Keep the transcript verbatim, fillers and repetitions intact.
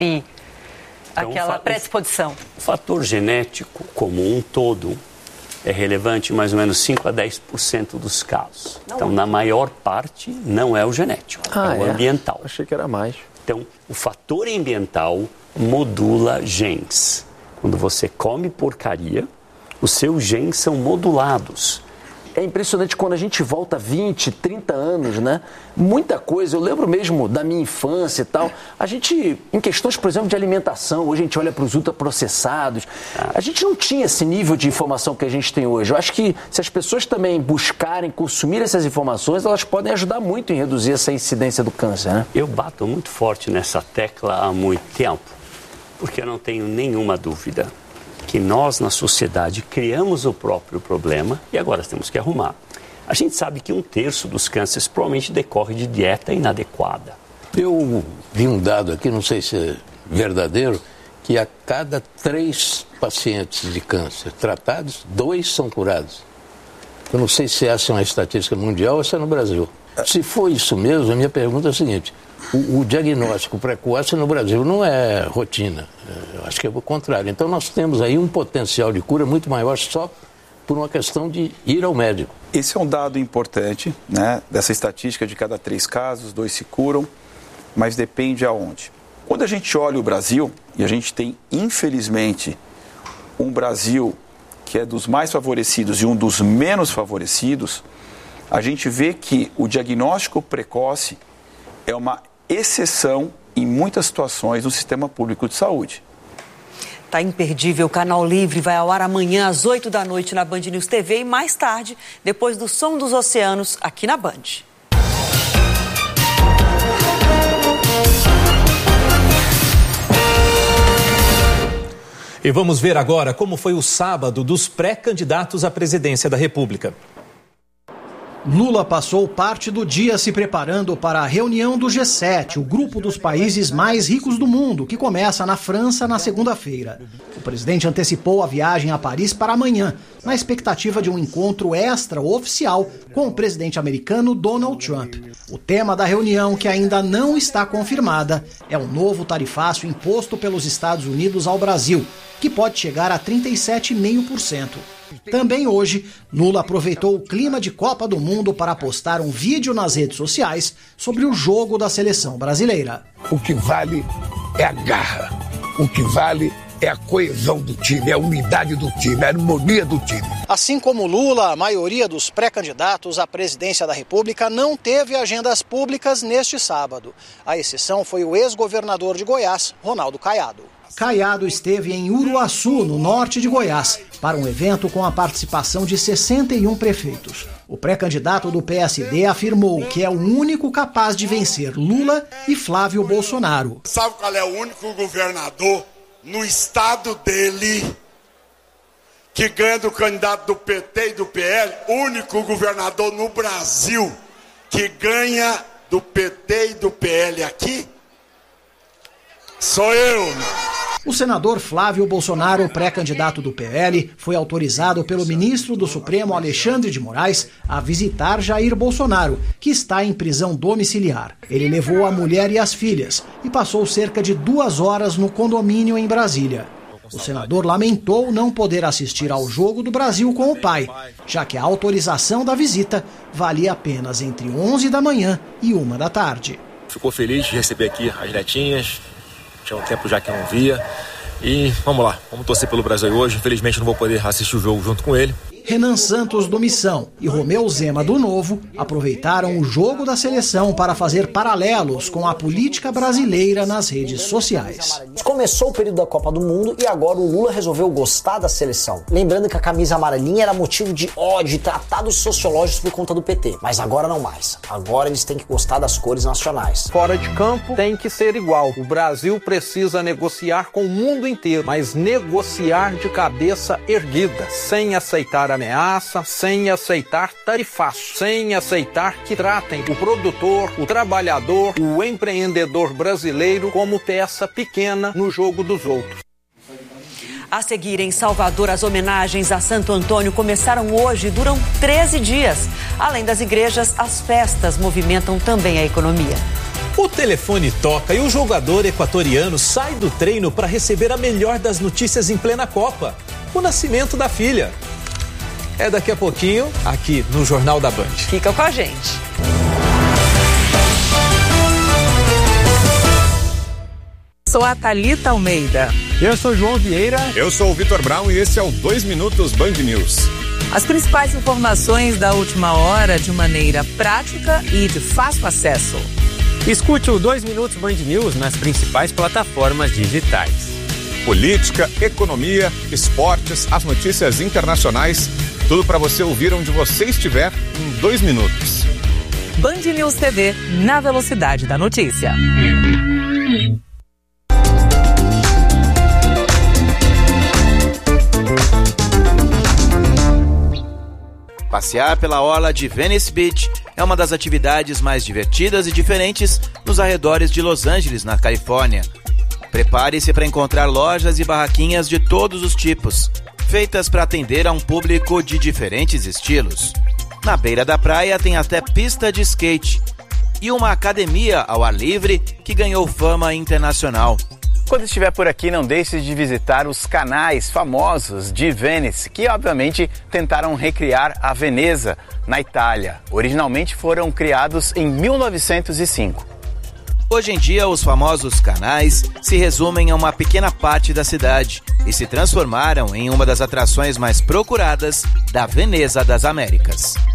e aquela então, predisposição? O fator genético como um todo é relevante em mais ou menos cinco a dez por cento dos casos. Não. Então, na maior parte, não é o genético, ah, é o é? ambiental. Achei que era mais. Então, o fator ambiental modula genes. Quando você come porcaria, os seus genes são modulados. É impressionante quando a gente volta vinte, trinta anos, né? Muita coisa, eu lembro mesmo da minha infância e tal. A gente, em questões, por exemplo, de alimentação, hoje a gente olha para os ultraprocessados. A gente não tinha esse nível de informação que a gente tem hoje. Eu acho que se as pessoas também buscarem consumir essas informações, elas podem ajudar muito em reduzir essa incidência do câncer, né? Eu bato muito forte nessa tecla há muito tempo, porque eu não tenho nenhuma dúvida que nós, na sociedade, criamos o próprio problema e agora temos que arrumar. A gente sabe que um terço dos cânceres provavelmente decorre de dieta inadequada. Eu vi um dado aqui, não sei se é verdadeiro, que a cada três pacientes de câncer tratados, dois são curados. Eu não sei se essa é uma estatística mundial ou se é no Brasil. Se for isso mesmo, a minha pergunta é a seguinte: o, o diagnóstico precoce no Brasil não é rotina, eu acho que é o contrário. Então nós temos aí um potencial de cura muito maior só por uma questão de ir ao médico. Esse é um dado importante, né, dessa estatística de cada três casos, dois se curam, mas depende aonde. Quando a gente olha o Brasil, e a gente tem, infelizmente, um Brasil que é dos mais favorecidos e um dos menos favorecidos, a gente vê que o diagnóstico precoce é uma exceção em muitas situações no sistema público de saúde. Tá imperdível, o Canal Livre vai ao ar amanhã às oito da noite na Band News T V e mais tarde, depois do Som dos Oceanos, aqui na Band. E vamos ver agora como foi o sábado dos pré-candidatos à presidência da República. Lula passou parte do dia se preparando para a reunião do G sete, o grupo dos países mais ricos do mundo, que começa na França na segunda-feira. O presidente antecipou a viagem a Paris para amanhã, na expectativa de um encontro extra-oficial com o presidente americano Donald Trump. O tema da reunião, que ainda não está confirmada, é o novo tarifaço imposto pelos Estados Unidos ao Brasil, que pode chegar a trinta e sete vírgula cinco por cento. Também hoje, Lula aproveitou o clima de Copa do Mundo para postar um vídeo nas redes sociais sobre o jogo da seleção brasileira. O que vale é a garra, o que vale é a coesão do time, é a unidade do time, a harmonia do time. Assim como Lula, a maioria dos pré-candidatos à presidência da República não teve agendas públicas neste sábado. A exceção foi o ex-governador de Goiás, Ronaldo Caiado. Caiado esteve em Uruaçu, no norte de Goiás, para um evento com a participação de sessenta e um prefeitos. O pré-candidato do P S D afirmou que é o único capaz de vencer Lula e Flávio Bolsonaro. Sabe qual é o único governador no estado dele que ganha do candidato do P T e do P L? O único governador no Brasil que ganha do P T e do P L aqui? Sou eu, mano. O senador Flávio Bolsonaro, pré-candidato do P L, foi autorizado pelo ministro do Supremo Alexandre de Moraes a visitar Jair Bolsonaro, que está em prisão domiciliar. Ele levou a mulher e as filhas e passou cerca de duas horas no condomínio em Brasília. O senador lamentou não poder assistir ao jogo do Brasil com o pai, já que a autorização da visita valia apenas entre onze da manhã e uma da tarde. Ficou feliz de receber aqui as netinhas. Tinha um tempo já que eu não via. E vamos lá, vamos torcer pelo Brasil hoje. Infelizmente não vou poder assistir o jogo junto com ele. Renan Santos do Missão e Romeu Zema do Novo aproveitaram o jogo da seleção para fazer paralelos com a política brasileira nas redes sociais. Começou o período da Copa do Mundo e agora o Lula resolveu gostar da seleção. Lembrando que a camisa amarelinha era motivo de ódio e tratados sociológicos por conta do P T. Mas agora não mais. Agora eles têm que gostar das cores nacionais. Fora de campo tem que ser igual. O Brasil precisa negociar com o mundo inteiro, mas negociar de cabeça erguida, sem aceitar ameaça, sem aceitar tarifaço, sem aceitar que tratem o produtor, o trabalhador, o empreendedor brasileiro como peça pequena no jogo dos outros. A seguir, em Salvador, as homenagens a Santo Antônio começaram hoje e duram treze dias. Além das igrejas, as festas movimentam também a economia. O telefone toca e o jogador equatoriano sai do treino para receber a melhor das notícias em plena Copa: o nascimento da filha. É daqui a pouquinho, aqui no Jornal da Band. Fica com a gente. Sou a Thalita Almeida. Eu sou João Vieira. Eu sou o Vitor Brown e esse é o dois Minutos Band News. As principais informações da última hora de maneira prática e de fácil acesso. Escute o dois Minutos Band News nas principais plataformas digitais. Política, economia, esportes, as notícias internacionais, tudo para você ouvir onde você estiver em dois minutos. Band News T V, na velocidade da notícia. Passear pela orla de Venice Beach é uma das atividades mais divertidas e diferentes nos arredores de Los Angeles, na Califórnia. Prepare-se para encontrar lojas e barraquinhas de todos os tipos, feitas para atender a um público de diferentes estilos. Na beira da praia tem até pista de skate e uma academia ao ar livre que ganhou fama internacional. Quando estiver por aqui, não deixe de visitar os canais famosos de Venice, que obviamente tentaram recriar a Veneza, na Itália. Originalmente foram criados em mil novecentos e cinco. Hoje em dia, os famosos canais se resumem a uma pequena parte da cidade e se transformaram em uma das atrações mais procuradas da Veneza das Américas.